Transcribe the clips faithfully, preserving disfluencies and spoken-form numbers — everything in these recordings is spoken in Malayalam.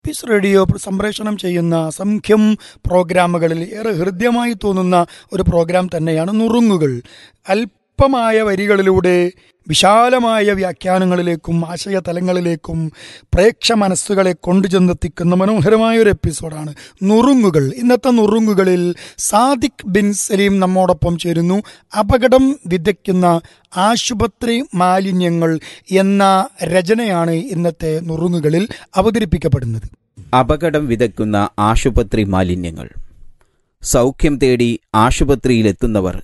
പീസ് റേഡിയോ സംപ്രേഷണം ചെയ്യുന്ന അസംഖ്യം പ്രോഗ്രാമുകളിൽ ഏറെ ഹൃദ്യമായി തോന്നുന്ന ഒരു പ്രോഗ്രാം തന്നെയാണ് നുറുങ്ങുകൾ. അല്പമായ വരികളിലൂടെ വിശാലമായ വ്യാഖ്യാനങ്ങളിലേക്കും ആശയതലങ്ങളിലേക്കും പ്രേക്ഷ മനസ്സുകളെ കൊണ്ടുചെന്നെത്തിക്കുന്ന മനോഹരമായ ഒരു എപ്പിസോഡാണ് നുറുങ്ങുകൾ. ഇന്നത്തെ നുറുങ്ങുകളിൽ സാദിഖ് ബിൻ സലീം നമ്മോടൊപ്പം ചേരുന്നു. അപകടം വിതയ്ക്കുന്ന ആശുപത്രി മാലിന്യങ്ങൾ എന്ന രചനയാണ് ഇന്നത്തെ നുറുങ്ങുകളിൽ അവതരിപ്പിക്കപ്പെടുന്നത്. അപകടം വിതയ്ക്കുന്ന ആശുപത്രി മാലിന്യങ്ങൾ. സൗഖ്യം തേടി ആശുപത്രിയിലെത്തുന്നവർ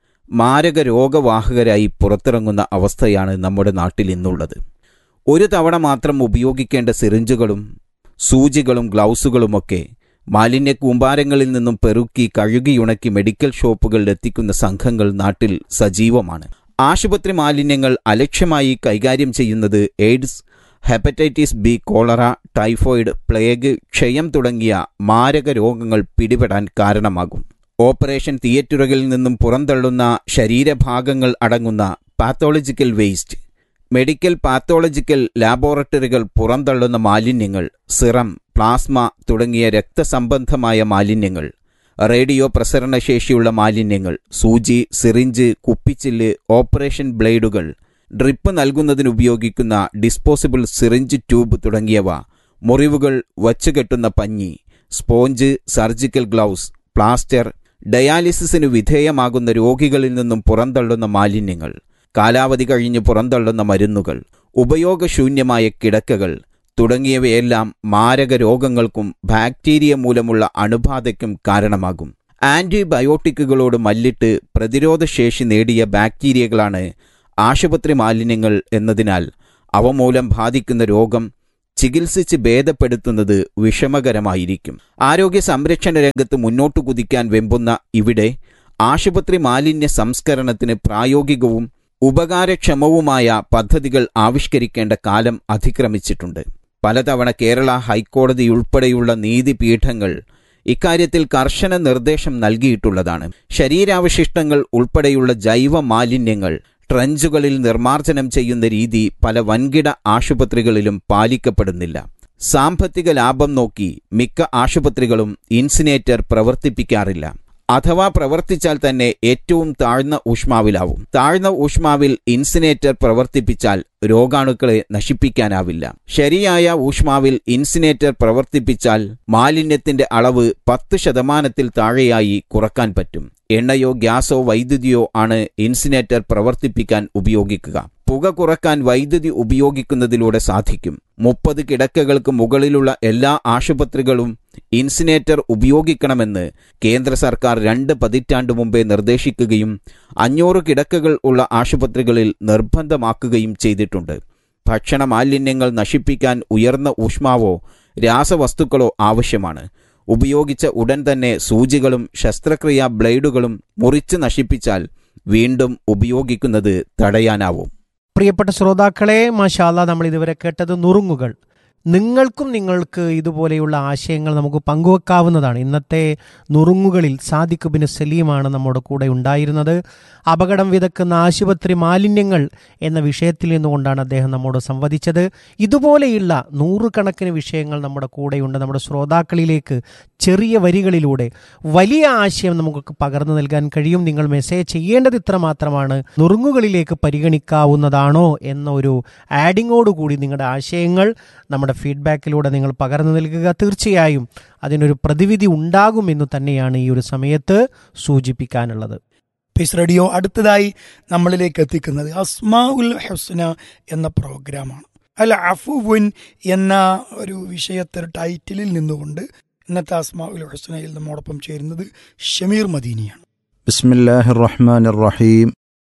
മാരക രോഗവാഹകരായി പുറത്തിറങ്ങുന്ന അവസ്ഥയാണ് നമ്മുടെ നാട്ടിൽ ഇന്നുള്ളത്. ഒരു തവണ മാത്രം ഉപയോഗിക്കേണ്ട സിറിഞ്ചുകളും സൂചികളും ഗ്ലൗസുകളുമൊക്കെ മാലിന്യ കൂമ്പാരങ്ങളിൽ നിന്നും പെറുക്കി കഴുകിയുണക്കി മെഡിക്കൽ ഷോപ്പുകളിൽ എത്തിക്കുന്ന സംഘങ്ങൾ നാട്ടിൽ സജീവമാണ്. ആശുപത്രി മാലിന്യങ്ങൾ അലക്ഷ്യമായി കൈകാര്യം ചെയ്യുന്നത് AIDS, hepatitis B, cholera, typhoid, plague, ക്ഷയം തുടങ്ങിയ മാരക രോഗങ്ങൾ പിടിപെടാൻ കാരണമാകും. ഓപ്പറേഷൻ തിയേറ്ററുകളിൽ നിന്നും പുറന്തള്ളുന്ന ശരീരഭാഗങ്ങൾ അടങ്ങുന്ന പാത്തോളജിക്കൽ വേസ്റ്റ്, മെഡിക്കൽ പാത്തോളജിക്കൽ ലാബോറട്ടറികൾ പുറന്തള്ളുന്ന മാലിന്യങ്ങൾ, സിറം, പ്ലാസ്മ തുടങ്ങിയ രക്തസംബന്ധമായ മാലിന്യങ്ങൾ, റേഡിയോ പ്രസരണശേഷിയുള്ള മാലിന്യങ്ങൾ, സൂചി, സിറിഞ്ച്, കുപ്പിച്ചില്ല്, ഓപ്പറേഷൻ ബ്ലേഡുകൾ, ഡ്രിപ്പ് നൽകുന്നതിനുപയോഗിക്കുന്ന ഡിസ്പോസിബിൾ സിറിഞ്ച് ട്യൂബ് തുടങ്ങിയവ, മുറിവുകൾ വച്ചുകെട്ടുന്ന പഞ്ഞി, സ്പോഞ്ച്, സർജിക്കൽ ഗ്ലൗസ്, പ്ലാസ്റ്റർ, ഡയാലിസിസിനു വിധേയമാകുന്ന രോഗികളിൽ നിന്നും പുറന്തള്ളുന്ന മാലിന്യങ്ങൾ, കാലാവധി കഴിഞ്ഞ് പുറന്തള്ളുന്ന മരുന്നുകൾ, ഉപയോഗശൂന്യമായ കിടക്കകൾ തുടങ്ങിയവയെല്ലാം മാരക രോഗങ്ങൾക്കും ബാക്ടീരിയ മൂലമുള്ള അണുബാധയ്ക്കും കാരണമാകും. ആന്റിബയോട്ടിക്കുകളോട് മല്ലിട്ട് പ്രതിരോധശേഷി നേടിയ ബാക്ടീരിയകളാണ് ആശുപത്രി മാലിന്യങ്ങൾ എന്നതിനാൽ അവ മൂലം ബാധിക്കുന്ന രോഗം ചികിത്സിച്ച് ഭേദപ്പെടുത്തുന്നത് വിഷമകരമായിരിക്കും. ആരോഗ്യ സംരക്ഷണ രംഗത്ത് മുന്നോട്ടു കുതിക്കാൻ വെമ്പുന്ന ഇവിടെ ആശുപത്രി മാലിന്യ സംസ്കരണത്തിന് പ്രായോഗികവും ഉപകാരക്ഷമവുമായ പദ്ധതികൾ ആവിഷ്കരിക്കേണ്ട കാലം അതിക്രമിച്ചിട്ടുണ്ട്. പലതവണ കേരള ഹൈക്കോടതിയുൾപ്പെടെയുള്ള നീതിപീഠങ്ങൾ ഇക്കാര്യത്തിൽ കർശന നിർദ്ദേശം നൽകിയിട്ടുള്ളതാണ്. ശരീരാവശിഷ്ടങ്ങൾ ഉൾപ്പെടെയുള്ള ജൈവ മാലിന്യങ്ങൾ ട്രഞ്ചുകളിൽ നിർമ്മാർജ്ജനം ചെയ്യുന്ന രീതി പല വൻകിട ആശുപത്രികളിലും പാലിക്കപ്പെടുന്നില്ല. സാമ്പത്തിക ലാഭം നോക്കി മിക്ക ആശുപത്രികളും ഇൻസിനേറ്റർ പ്രവർത്തിപ്പിക്കാറില്ല. അഥവാ പ്രവർത്തിച്ചാൽ തന്നെ ഏറ്റവും താഴ്ന്ന ഊഷ്മാവിലാവും. താഴ്ന്ന ഊഷ്മാവിൽ ഇൻസിനേറ്റർ പ്രവർത്തിപ്പിച്ചാൽ രോഗാണുക്കളെ നശിപ്പിക്കാനാവില്ല. ശരിയായ ഊഷ്മാവിൽ ഇൻസിനേറ്റർ പ്രവർത്തിപ്പിച്ചാൽ മാലിന്യത്തിന്റെ അളവ് പത്ത് ശതമാനത്തിൽ താഴെയായി കുറക്കാൻ പറ്റും. എണ്ണയോ ഗ്യാസോ വൈദ്യുതിയോ ആണ് ഇൻസിനേറ്റർ പ്രവർത്തിപ്പിക്കാൻ ഉപയോഗിക്കുക. പുക കുറക്കാൻ വൈദ്യുതി ഉപയോഗിക്കുന്നതിലൂടെ സാധിക്കും. മുപ്പത് കിടക്കകൾക്ക് മുകളിലുള്ള എല്ലാ ആശുപത്രികളും ഇൻസിനേറ്റർ ഉപയോഗിക്കണമെന്ന് കേന്ദ്ര സർക്കാർ രണ്ട് പതിറ്റാണ്ട് മുമ്പേ നിർദ്ദേശിക്കുകയും അഞ്ഞൂറ് കിടക്കകൾ ഉള്ള ആശുപത്രികളിൽ നിർബന്ധമാക്കുകയും ചെയ്തിട്ടുണ്ട്. ഭക്ഷണ മാലിന്യങ്ങൾ നശിപ്പിക്കാൻ ഉയർന്ന ഊഷ്മാവോ രാസവസ്തുക്കളോ ആവശ്യമാണ്. ഉപയോഗിച്ച ഉടൻ തന്നെ സൂചികളും ശസ്ത്രക്രിയാ ബ്ലേഡുകളും മുറിച്ച് നശിപ്പിച്ചാൽ വീണ്ടും ഉപയോഗിക്കുന്നത് തടയാനാവും. പ്രിയപ്പെട്ട ശ്രോതാക്കളെ, മാഷാ അല്ലാഹ്, നമ്മൾ ഇതുവരെ കേട്ടത് നുറുങ്ങുകൾ. നിങ്ങൾക്കും നിങ്ങൾക്ക് ഇതുപോലെയുള്ള ആശയങ്ങൾ നമുക്ക് പങ്കുവെക്കാവുന്നതാണ്. ഇന്നത്തെ നുറുങ്ങുകളിൽ സാദിഖ് ബിൻ സലീമാണ് നമ്മുടെ കൂടെ ഉണ്ടായിരുന്നത്. അപകടം വിതക്കുന്ന ആശുപത്രി മാലിന്യങ്ങൾ എന്ന വിഷയത്തിൽ നിന്നുകൊണ്ടാണ് അദ്ദേഹം നമ്മോട് സംവദിച്ചത്. ഇതുപോലെയുള്ള നൂറുകണക്കിന് വിഷയങ്ങൾ നമ്മുടെ കൂടെയുണ്ട്. നമ്മുടെ ശ്രോതാക്കളിലേക്ക് ചെറിയ വരികളിലൂടെ വലിയ ആശയം നമുക്ക് പകർന്നു നൽകാൻ കഴിയും. നിങ്ങൾ മെസ്സേജ് ചെയ്യേണ്ടത് ഇത്ര മാത്രമാണ്: നുറുങ്ങുകളിലേക്ക് പരിഗണിക്കാവുന്നതാണോ എന്ന ഒരു ആഡിങ്ങോടുകൂടി നിങ്ങളുടെ ആശയങ്ങൾ നമ്മുടെ ഫീഡ്ബാക്കിലൂടെ നിങ്ങൾ പകർന്നു നൽകുക. തീർച്ചയായും അതിനൊരു പ്രതിവിധി ഉണ്ടാകുമെന്ന് തന്നെയാണ് ഈ ഒരു സമയത്ത് സൂചിപ്പിക്കാനുള്ളത്. പീസ് റേഡിയോ അടുത്തതായി നമ്മളിലേക്ക് എത്തിക്കുന്നത് അസ്മാഉൽ ഹുസ്ന എന്ന പ്രോഗ്രാമാണ്. അൽ അഫുവുൻ എന്ന ഒരു വിഷയത്തിൽ ടൈറ്റിലിൽ നിന്നുകൊണ്ട് ഇന്നത്തെ അസ്മാഉൽ ഹുസ്നയിൽ നമ്മോടൊപ്പം ചേരുന്നത് ഷമീർ മദീനിയാണ്. ബിസ്മില്ലാഹിർ റഹ്മാനിർ റഹീം.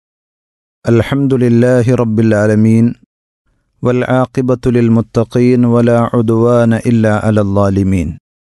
അൽഹംദുലില്ലാഹി റബ്ബിൽ ആലമീൻ والعاقبة للمتقين ولا عدوان إلا على الظالمين.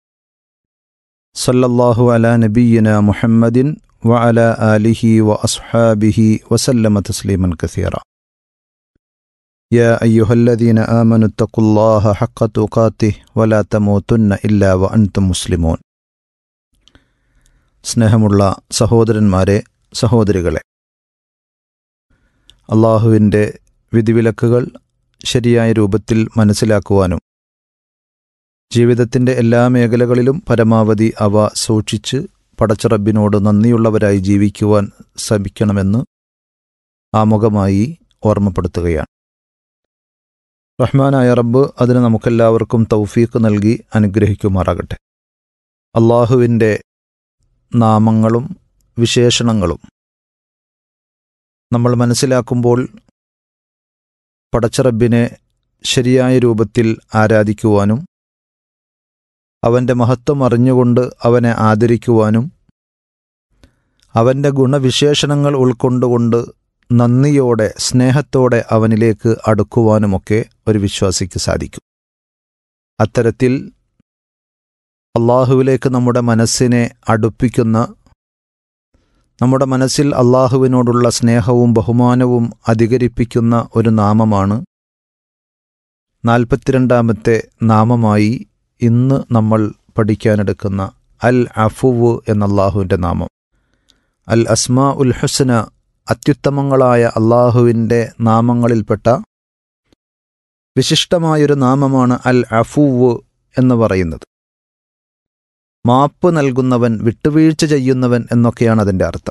صلى الله على نبينا محمد وعلى آله وأصحابه وسلم تسليما كثيرا. يا أيها الذين آمنوا اتقوا الله حق تقاته ولا تموتن إلا وأنتم مسلمون. സ്നേഹമുള്ള സഹോദരന്മാരെ, സഹോദരികളെ, അള്ളാഹുവിൻ്റെ വിധിവിലക്കുകൾ ശരിയായ രൂപത്തിൽ മനസ്സിലാക്കുവാനും ജീവിതത്തിൻ്റെ എല്ലാ മേഖലകളിലും പരമാവധി അവ സൂക്ഷിച്ച് പടച്ചറബിനോട് നന്ദിയുള്ളവരായി ജീവിക്കുവാൻ ശ്രമിക്കണമെന്ന് ആമുഖമായി ഓർമ്മപ്പെടുത്തുകയാണ്. റഹ്മാനായ റബ്ബ് അതിന് നമുക്കെല്ലാവർക്കും തൗഫീഖ് നൽകി അനുഗ്രഹിക്കുമാറാകട്ടെ. അള്ളാഹുവിൻ്റെ നാമങ്ങളും വിശേഷണങ്ങളും നമ്മൾ മനസ്സിലാക്കുമ്പോൾ പടച്ചറബിനെ ശരിയായ രൂപത്തിൽ ആരാധിക്കുവാനും അവൻ്റെ മഹത്വം അറിഞ്ഞുകൊണ്ട് അവനെ ആദരിക്കുവാനും അവൻ്റെ ഗുണവിശേഷണങ്ങൾ ഉൾക്കൊണ്ടുകൊണ്ട് നന്ദിയോടെ സ്നേഹത്തോടെ അവനിലേക്ക് അടുക്കുവാനുമൊക്കെ ഒരു വിശ്വാസിക്ക് സാധിക്കും. അത്തരത്തിൽ അള്ളാഹുവിലേക്ക് നമ്മുടെ മനസ്സിനെ അടുപ്പിക്കുന്ന, നമ്മുടെ മനസ്സിൽ അള്ളാഹുവിനോടുള്ള സ്നേഹവും ബഹുമാനവും അധികരിപ്പിക്കുന്ന ഒരു നാമമാണ് നാൽപ്പത്തിരണ്ടാമത്തെ നാമമായി ഇന്ന് നമ്മൾ പഠിക്കാനെടുക്കുന്ന അൽ അഫുവ് എന്ന അള്ളാഹുവിൻ്റെ നാമം. അൽ അസ്മാ ഉൽ ഹുസ്ന, അത്യുത്തമങ്ങളായ അള്ളാഹുവിൻ്റെ നാമങ്ങളിൽപ്പെട്ട വിശിഷ്ടമായൊരു നാമമാണ് അൽ അഫുവ് എന്ന് പറയുന്നത്. മാപ്പ് നൽകുന്നവൻ, വിട്ടുവീഴ്ച ചെയ്യുന്നവൻ എന്നൊക്കെയാണ് അതിൻ്റെ അർത്ഥം.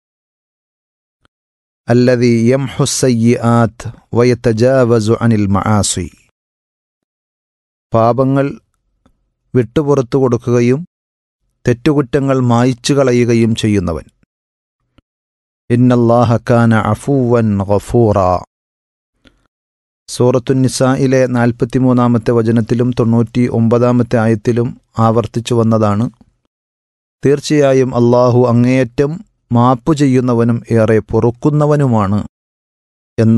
അല്ലദീ യംഹുസ്സയ്യിആത്ത് വയതജാവസു അനിൽ മആസി, പാപങ്ങൾ വിട്ടുപുറത്തു കൊടുക്കുകയും തെറ്റുകുറ്റങ്ങൾ മായ്ച്ചു കളയുകയും ചെയ്യുന്നവൻ. ഇന്നല്ലാഹ കാന അഫൂവൻ ഗഫൂറ. സൂറത്തുൻ നിസായിലെ നാൽപ്പത്തിമൂന്നാമത്തെ വചനത്തിലും തൊണ്ണൂറ്റി ഒമ്പതാമത്തെ ആയത്തിലും ആവർത്തിച്ചു വന്നതാണ്. തീർച്ചയായും അള്ളാഹു അങ്ങേയറ്റം മാപ്പു ചെയ്യുന്നവനും ഏറെ പൊറുക്കുന്നവനുമാണ് എന്ന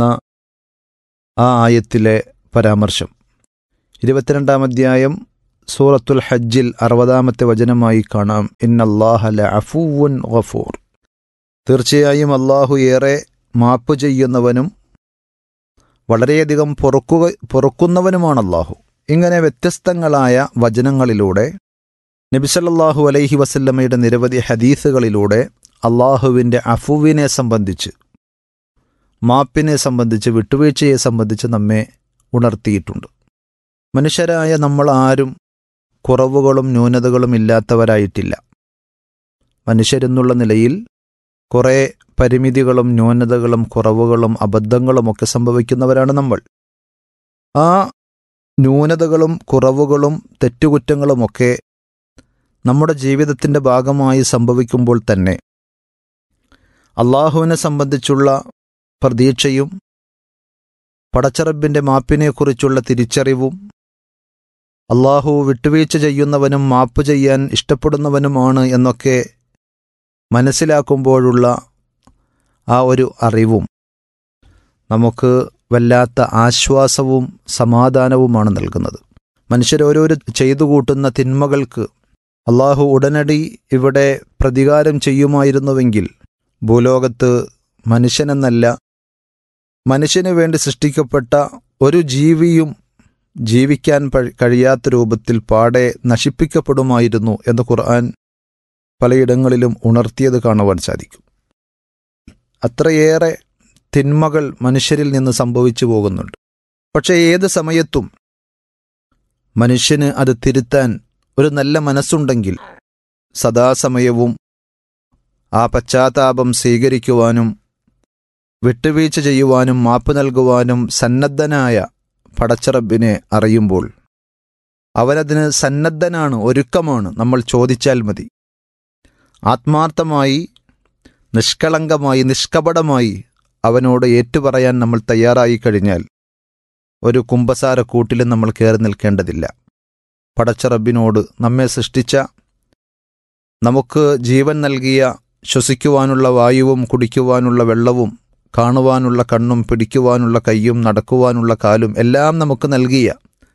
ആ ആയത്തിലെ പരാമർശം. ഇരുപത്തിരണ്ടാം അധ്യായം സൂറത്തുൽ ഹജ്ജിൽ അറുപതാമത്തെ വചനമായി കാണാം, ഇന്നല്ലാഹ ലഅഫൂവുൻ ഗഫൂർ. തീർച്ചയായും അള്ളാഹു ഏറെ മാപ്പ് ചെയ്യുന്നവനും വളരെയധികം പൊറുക്കുക പൊറുക്കുന്നവനുമാണ് അള്ളാഹു. ഇങ്ങനെ വ്യത്യസ്തങ്ങളായ വചനങ്ങളിലൂടെ നബി സല്ലല്ലാഹു അലൈഹി വസല്ലമയുടെ നിരവധി ഹദീസുകളിലൂടെ അള്ളാഹുവിൻ്റെ അഫുവിനെ സംബന്ധിച്ച്, മാപ്പിനെ സംബന്ധിച്ച്, വിട്ടുവീഴ്ചയെ സംബന്ധിച്ച് നമ്മെ ഉണർത്തിയിട്ടുണ്ട്. മനുഷ്യരായ നമ്മൾ ആരും കുറവുകളും ന്യൂനതകളും ഇല്ലാത്തവരായിട്ടില്ല. മനുഷ്യരെന്നുള്ള നിലയിൽ കുറേ പരിമിതികളും ന്യൂനതകളും കുറവുകളും അബദ്ധങ്ങളുമൊക്കെ സംഭവിക്കുന്നവരാണ് നമ്മൾ. ആ ന്യൂനതകളും കുറവുകളും തെറ്റുകുറ്റങ്ങളുമൊക്കെ നമ്മുടെ ജീവിതത്തിൻ്റെ ഭാഗമായി സംഭവിക്കുമ്പോൾ തന്നെ അള്ളാഹുവിനെ സംബന്ധിച്ചുള്ള പ്രതീക്ഷയും പടച്ചറബിൻ്റെ മാപ്പിനെക്കുറിച്ചുള്ള തിരിച്ചറിവും അള്ളാഹു വിട്ടുവീഴ്ച ചെയ്യുന്നവനും മാപ്പ് ചെയ്യാൻ ഇഷ്ടപ്പെടുന്നവനുമാണ് എന്നൊക്കെ മനസ്സിലാക്കുമ്പോഴുള്ള ആ ഒരു അറിവും നമുക്ക് വല്ലാത്ത ആശ്വാസവും സമാധാനവുമാണ് നൽകുന്നത്. മനുഷ്യരോരോരു ചെയ്തു കൂട്ടുന്ന തിന്മകൾക്ക് അള്ളാഹു ഉടനടി ഇവിടെ പ്രതികാരം ചെയ്യുമായിരുന്നുവെങ്കിൽ ഭൂലോകത്ത് മനുഷ്യനെന്നല്ല, മനുഷ്യന് വേണ്ടി സൃഷ്ടിക്കപ്പെട്ട ഒരു ജീവിയും ജീവിക്കാൻ കഴിയാത്ത രൂപത്തിൽ പാടെ നശിപ്പിക്കപ്പെടുമായിരുന്നു എന്ന് ഖുർആൻ പലയിടങ്ങളിലും ഉണർത്തിയത് കാണുവാൻ സാധിക്കും. അത്രയേറെ തിന്മകൾ മനുഷ്യരിൽ നിന്ന് സംഭവിച്ചു പോകുന്നുണ്ട്. പക്ഷേ ഏത് സമയത്തും മനുഷ്യന് അത് തിരുത്താൻ ഒരു നല്ല മനസ്സുണ്ടെങ്കിൽ സദാസമയവും ആ പശ്ചാത്താപം സ്വീകരിക്കുവാനും വിട്ടുവീഴ്ച ചെയ്യുവാനും മാപ്പ് നൽകുവാനും സന്നദ്ധനായ പടച്ചറബിനെ അറിയുമ്പോൾ അവനതിന് സന്നദ്ധനാണ്, ഒരുക്കമാണ്. നമ്മൾ ചോദിച്ചാൽ മതി. ആത്മാർത്ഥമായി, നിഷ്കളങ്കമായി, നിഷ്കപടമായി അവനോട് ഏറ്റുപറയാൻ നമ്മൾ തയ്യാറായി കഴിഞ്ഞാൽ ഒരു കുമ്പസാരക്കൂട്ടിലും നമ്മൾ കയറി നിൽക്കേണ്ടതില്ല. പടച്ചറബിനോട്, നമ്മെ സൃഷ്ടിച്ച, നമുക്ക് ജീവൻ നൽകിയ, ശ്വസിക്കുവാനുള്ള വായുവും കുടിക്കുവാനുള്ള വെള്ളവും കാണുവാനുള്ള കണ്ണും പിടിക്കുവാനുള്ള കൈയും നടക്കുവാനുള്ള കാലും എല്ലാം നമുക്ക് നൽകിയ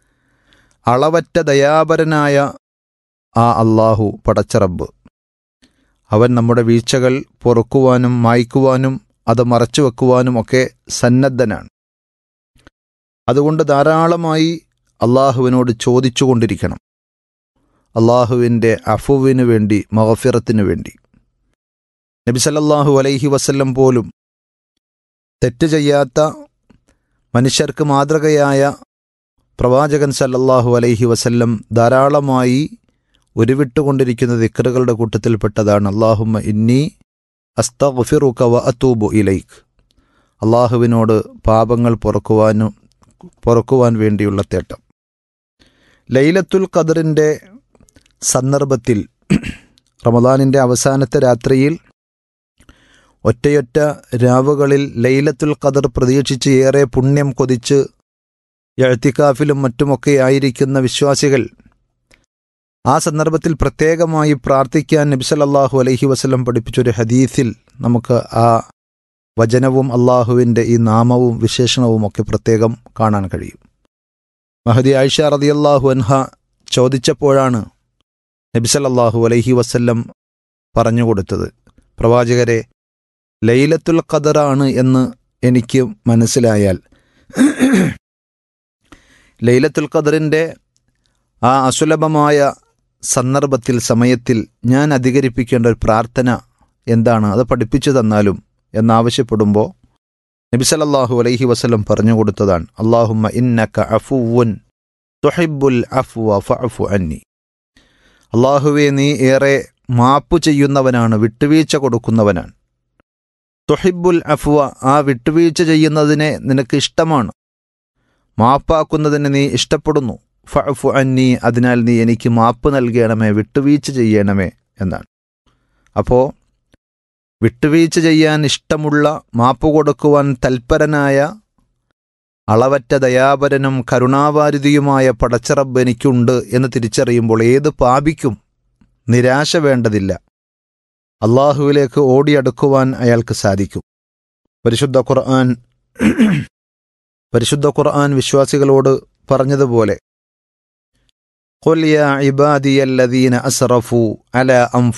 അളവറ്റ ദയാപരനായ ആ അള്ളാഹു പടച്ചറബ്, അവൻ നമ്മുടെ വീഴ്ചകൾ പൊറുക്കുവാനും മായ്ക്കുവാനും അത് മറച്ചുവെക്കുവാനും ഒക്കെ സന്നദ്ധനാണ്. അതുകൊണ്ട് ധാരാളമായി അള്ളാഹുവിനോട് ചോദിച്ചുകൊണ്ടിരിക്കണം, അള്ളാഹുവിൻ്റെ അഫുവിനു വേണ്ടി, മഗ്ഫിറത്തിനു വേണ്ടി. നബി സല്ലല്ലാഹു അലൈഹി വസല്ലം പോലും തെറ്റ് ചെയ്യാത്ത, മനുഷ്യർക്ക് മാതൃകയായ പ്രവാചകൻ സല്ലല്ലാഹു അലൈഹി വസല്ലം ധാരാളമായി ഉരുവിട്ടുകൊണ്ടിരിക്കുന്ന ദിക്റുകളുടെ കൂട്ടത്തിൽപ്പെട്ടതാണ് അല്ലാഹുമ്മ ഇന്നി അസ്തഗ്ഫിറുക വ അതൂബു ഇലൈക്. അള്ളാഹുവിനോട് പാപങ്ങൾ പൊറുക്കുവാനും പൊറുക്കുവാൻ വേണ്ടിയുള്ള തേട്ടം. ലൈലത്തുൽ ഖദറിൻ്റെ സന്ദർഭത്തിൽ റമദാനിൻ്റെ അവസാനത്തെ രാത്രിയിൽ ഒറ്റയൊറ്റ രാവുകളിൽ ലൈലത്തുൽ ഖദർ പ്രതീക്ഷിച്ച് ഏറെ പുണ്യം കൊതിച്ച് ഇഅ്തികാഫിലും മറ്റുമൊക്കെ ആയിരിക്കുന്ന വിശ്വാസികൾ ആ സന്ദർഭത്തിൽ പ്രത്യേകമായി പ്രാർത്ഥിക്കാൻ നബി സല്ലല്ലാഹു അലൈഹി വസല്ലം പഠിപ്പിച്ചൊരു ഹദീസിൽ നമുക്ക് ആ വചനവും അള്ളാഹുവിൻ്റെ ഈ നാമവും വിശേഷണവും ഒക്കെ പ്രത്യേകം കാണാൻ കഴിയും. മഹദി ആയിഷ റളിയല്ലാഹു അൻഹ ചോദിച്ചപ്പോഴാണ് നബി സല്ലല്ലാഹു അലൈഹി വസല്ലം പറഞ്ഞു കൊടുത്തത്, പ്രവാചകരെ, ലൈലത്തുൽ ഖദറാണ് എന്ന് എനിക്ക് മനസ്സിലായാൽ ലൈലത്തുൽ ഖദറിൻ്റെ ആ അസുലഭമായ സന്ദർഭത്തിൽ സമയത്തിൽ ഞാൻ അധികരിപ്പിക്കേണ്ട ഒരു പ്രാർത്ഥന എന്താണ്, അത് പഠിപ്പിച്ചു തന്നാലും എന്നാവശ്യപ്പെടുമ്പോൾ നബി സല്ലല്ലാഹു അലൈഹി വസല്ലം പറഞ്ഞു കൊടുത്തതാണ് അല്ലാഹുമ്മ ഇന്നക അഫുവുൻ തുഹിബ്ബുൽ അഫ്വ ഫഅഫു അന്നി. അല്ലാഹുവേ, നീ ഏറെ മാപ്പ് ചെയ്യുന്നവനാണ്, വിട്ടുവീഴ്ച കൊടുക്കുന്നവനാണ്. തുഹിബ്ബുൽ അഫ്വ, ആ വിട്ടുവീഴ്ച ചെയ്യുന്നതിനെ നിനക്ക് ഇഷ്ടമാണ്, മാപ്പാക്കുന്നതിനെ നീ ഇഷ്ടപ്പെടുന്നു. ഫഅഫു അന്നി, അതിനാൽ നീ എനിക്ക് മാപ്പ് നൽകണമേ, വിട്ടുവീഴ്ച ചെയ്യണമേ എന്നാണ്. അപ്പോൾ വിട്ടുവീഴ്ച ചെയ്യാൻ ഇഷ്ടമുള്ള, മാപ്പ് കൊടുക്കുവാൻ തൽപരനായ, അളവറ്റ ദയാപരനും കരുണാവാരിധിയുമായ പടച്ചറബ് എനിക്കുണ്ട് എന്ന് തിരിച്ചറിയുമ്പോൾ ഏത് പാപിക്കും നിരാശ വേണ്ടതില്ല, അള്ളാഹുവിലേക്ക് ഓടിയടുക്കുവാൻ അയാൾക്ക് സാധിക്കും. പരിശുദ്ധ ഖുർആൻ പരിശുദ്ധ ഖുർആൻ വിശ്വാസികളോട് പറഞ്ഞതുപോലെ ഖുൽ യാ ഇബാദിയല്ലദീന അസ്റഫു അലാ